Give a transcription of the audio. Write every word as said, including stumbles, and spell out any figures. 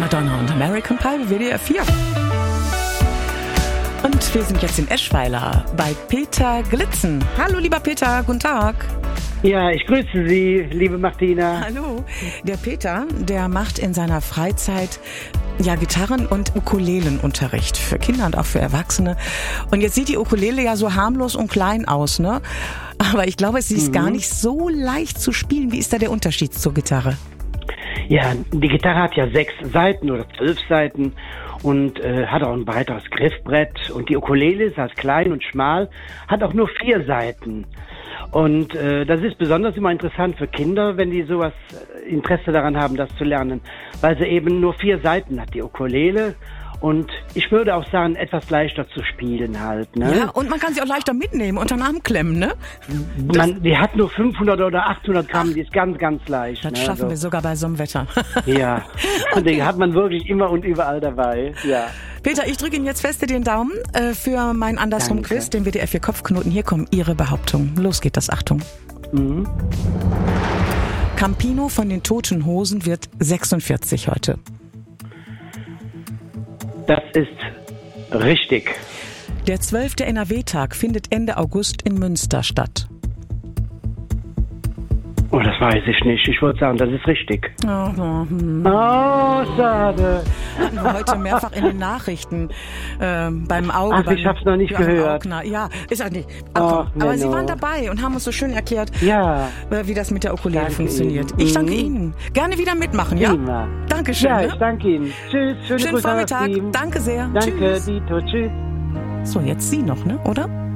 Madonna und American Pie, W D R vier. Und wir sind jetzt in Eschweiler bei Peter Glitzen. Hallo, lieber Peter, guten Tag. Ja, ich grüße Sie, liebe Martina. Hallo. Der Peter, der macht in seiner Freizeit ja Gitarren- und Ukulelenunterricht für Kinder und auch für Erwachsene. Und jetzt sieht die Ukulele ja so harmlos und klein aus, ne? Aber ich glaube, sie ist mhm. gar nicht so leicht zu spielen. Wie ist da der Unterschied zur Gitarre? Ja, die Gitarre hat ja sechs Saiten oder zwölf Saiten und äh, hat auch ein breiteres Griffbrett. Und die Ukulele ist als klein und schmal, hat auch nur vier Saiten. Und äh, das ist besonders immer interessant für Kinder, wenn die sowas äh, Interesse daran haben, das zu lernen, weil sie eben nur vier Saiten hat, die Ukulele. Und ich würde auch sagen, etwas leichter zu spielen halt. Ne? Ja, und man kann sie auch leichter mitnehmen, unter den Arm klemmen, ne? Man, die hat nur fünfhundert oder achthundert Gramm, Ach, die ist ganz, ganz leicht. Das ne? schaffen also. wir sogar bei so einem Wetter. Ja, und den hat man wirklich immer und überall dabei, ja. Peter, ich drücke Ihnen jetzt feste den Daumen äh, für meinen Andersrum-Quiz, den W D R vier Kopfknoten. Hier kommen Ihre Behauptungen. Los geht das, Achtung. Mhm. Campino von den Toten Hosen wird sechsundvierzig heute. Das ist richtig. Der zwölfte N R W-Tag findet Ende August in Münster statt. Oh, das weiß ich nicht. Ich würde sagen, das ist richtig. Oh, oh, hm. oh schade. Hatten wir heute mehrfach in den Nachrichten äh, beim Auge. Ach, ich hab's noch nicht Joachim gehört. Augner. Ja, ist auch nicht. Aber, Ach, aber Sie no. waren dabei und haben uns so schön erklärt, ja. äh, wie das mit der Ukulele danke funktioniert. Ihnen. Ich danke mhm. Ihnen. Gerne wieder mitmachen, ja? Prima. Dankeschön. Ja, ne? ich danke Ihnen. Tschüss. Schöne Schönen Grüße an das Vormittag. Team. Danke sehr. Danke, Tschüss. Dito. Tschüss. So, jetzt Sie noch, ne? Oder?